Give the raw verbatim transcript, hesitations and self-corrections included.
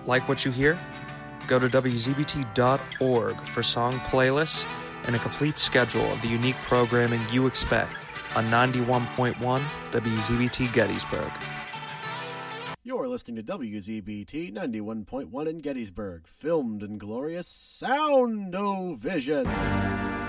Like what you hear? Go to W Z B T dot org for song playlists and a complete schedule of the unique programming you expect on ninety-one point one W Z B T Gettysburg. You're listening to W Z B T ninety-one point one in Gettysburg, filmed in glorious Sound-O-Vision.